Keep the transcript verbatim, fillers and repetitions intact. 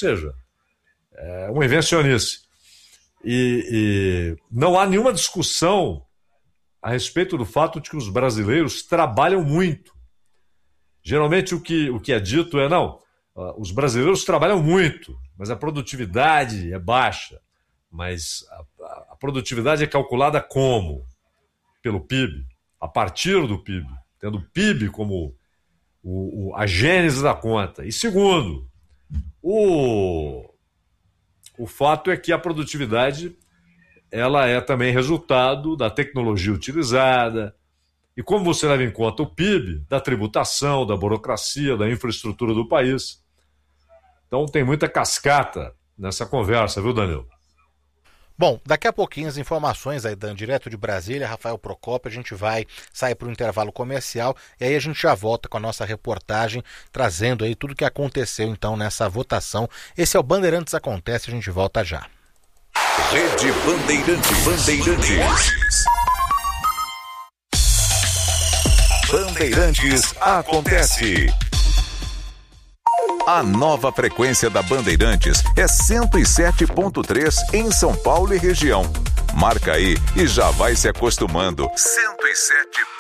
seja, é uma invencionice. E, e não há nenhuma discussão a respeito do fato de que os brasileiros trabalham muito. Geralmente o que, o que é dito é, não, os brasileiros trabalham muito, mas a produtividade é baixa. Mas a, a produtividade é calculada como? Pelo P I B, a partir do P I B, tendo o P I B como o, o, a gênese da conta. E segundo, o, o fato é que a produtividade ela é também resultado da tecnologia utilizada. E como você leva em conta o P I B, da tributação, da burocracia, da infraestrutura do país. Então tem muita cascata nessa conversa, viu, Danilo? Bom, daqui a pouquinho as informações aí, Dan, direto de Brasília, Rafael Procópio, a gente vai sair para o intervalo comercial e aí a gente já volta com a nossa reportagem, trazendo aí tudo o que aconteceu então nessa votação. Esse é o Bandeirantes Acontece, a gente volta já. Rede Bandeirantes. Bandeirantes. Bandeirantes Acontece. A nova frequência da Bandeirantes é cento e sete ponto três em São Paulo e região. Marca aí e já vai se acostumando. cento e sete